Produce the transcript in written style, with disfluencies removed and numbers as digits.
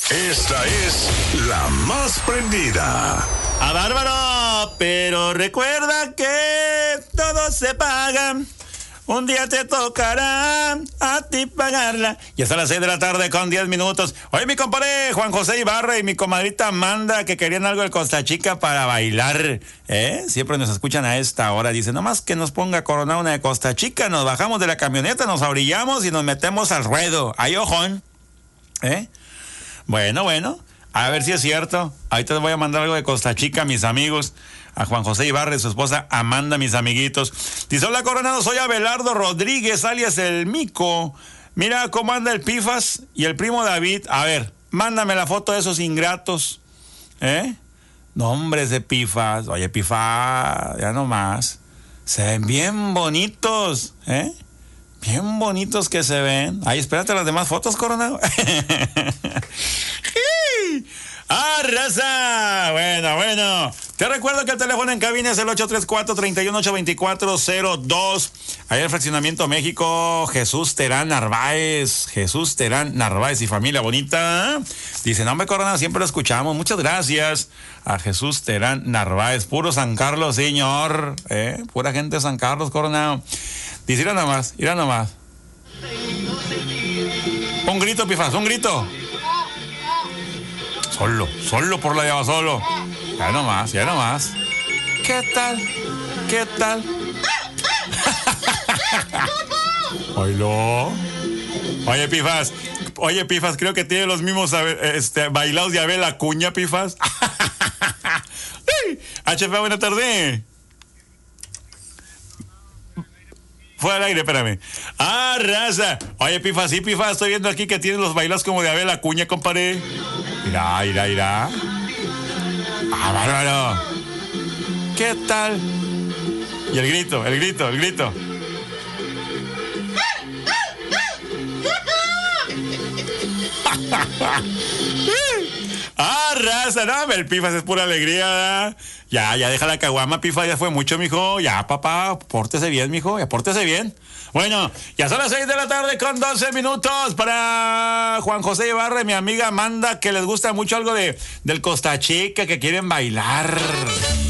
Esta es la más prendida. ¡A bárbaro! Pero recuerda que todo se paga. Un día te tocará a ti pagarla. Y hasta las 6 de la tarde con 10 minutos. Oye, mi compadre Juan José Ibarra y mi comadrita Amanda, que querían algo de Costa Chica para bailar. Siempre nos escuchan a esta hora. Dicen, nomás que nos ponga Corona una de Costa Chica. Nos bajamos de la camioneta, nos orillamos y nos metemos al ruedo. Ahí, ojón. Bueno. A ver si es cierto. Ahorita les voy a mandar algo de Costa Chica a mis amigos. A Juan José Ibarra y su esposa Amanda, mis amiguitos. Dice, hola Coronado, soy Abelardo Rodríguez, alias el Mico. Mira cómo anda el Pifas y el primo David. A ver, mándame la foto de esos ingratos. Nombres de Pifas. Oye, Pifas, ya nomás. Se ven bien bonitos, Bien bonitos que se ven. Ahí, espérate las demás fotos, Coronado. ¡Ah, raza! Bueno. Te recuerdo que el teléfono en cabina es el 834-318-2402. Ahí en el Fraccionamiento México, Jesús Terán Narváez y familia bonita. Dice, no, hombre, Corona, siempre lo escuchamos. Muchas gracias a Jesús Terán Narváez. Puro San Carlos, señor. Pura gente de San Carlos, Corona. Dice, irá nomás. Un grito, Pifas, un grito. Solo por la llave, solo. Ya nomás. ¿Qué tal? Oilo. Oye, Pifas, creo que tiene los mismos bailados de Abel Acuña, Pifas. HP, buena tarde. Fue al aire, espérame. ¡Ah, raza! Oye, Pifas, estoy viendo aquí que tiene los bailados como de Abel Acuña, compadre. Irá. ¡Ah, bárbaro! ¿Qué tal? Y el grito. ¡Ah, raza! No, el Pifas es pura alegría, ¿verdad? Ya deja la caguama, Pifas, ya fue mucho, mijo. Ya, papá, pórtese bien, mijo, ya pórtese bien. Bueno, ya son las 6 de la tarde con 12 minutos para Juan José Ibarra y mi amiga Amanda, que les gusta mucho algo del Costa Chica, que quieren bailar.